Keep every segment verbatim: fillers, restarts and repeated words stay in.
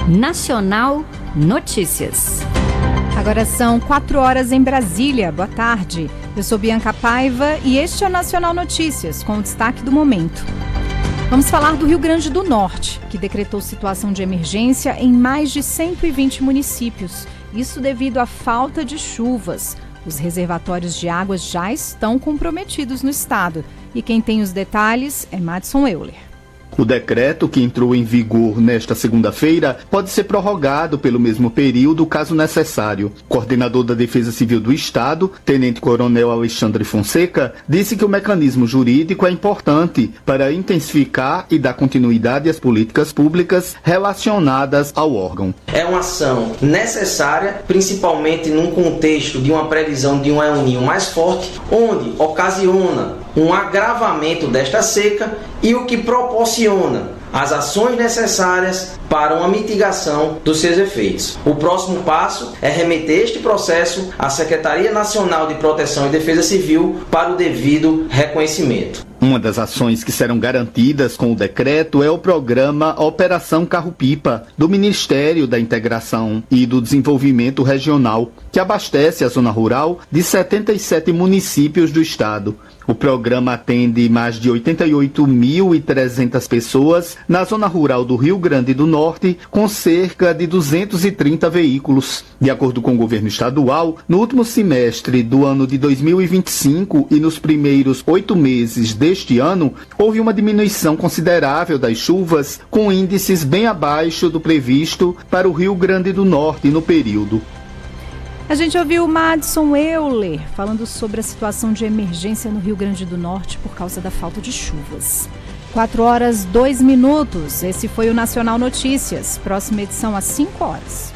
Nacional Notícias. Agora são quatro horas em Brasília. Boa tarde. Eu sou Bianca Paiva e este é o Nacional Notícias, com o destaque do momento. Vamos falar do Rio Grande do Norte, que decretou situação de emergência em mais de cento e vinte municípios. Isso devido à falta de chuvas. Os reservatórios de águas já estão comprometidos no estado. E quem tem os detalhes é Madison Euler. O decreto, que entrou em vigor nesta segunda-feira, pode ser prorrogado pelo mesmo período, caso necessário. O coordenador da Defesa Civil do Estado, Tenente-Coronel Alexandre Fonseca, disse que o mecanismo jurídico é importante para intensificar e dar continuidade às políticas públicas relacionadas ao órgão. É uma ação necessária, principalmente num contexto de uma previsão de um El Niño mais forte, onde ocasiona um agravamento desta seca e o que proporciona as ações necessárias para uma mitigação dos seus efeitos. O próximo passo é remeter este processo à Secretaria Nacional de Proteção e Defesa Civil para o devido reconhecimento. Uma das ações que serão garantidas com o decreto é o programa Operação Carro-Pipa, do Ministério da Integração e do Desenvolvimento Regional, que abastece a zona rural de setenta e sete municípios do estado. O programa atende mais de oitenta e oito mil e trezentas pessoas na zona rural do Rio Grande do Norte, com cerca de duzentos e trinta veículos. De acordo com o governo estadual, no último semestre do ano de dois mil e vinte e cinco e nos primeiros oito meses deste ano, houve uma diminuição considerável das chuvas, com índices bem abaixo do previsto para o Rio Grande do Norte no período. A gente ouviu o Madison Euler falando sobre a situação de emergência no Rio Grande do Norte por causa da falta de chuvas. quatro horas, dois minutos. Esse foi o Nacional Notícias. Próxima edição às cinco horas.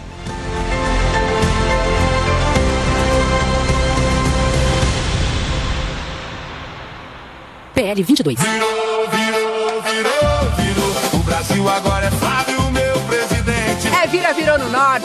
P L vinte e dois. Virou, virou, virou, virou. O Brasil agora é Flávio, meu presidente. É vira, virou no norte.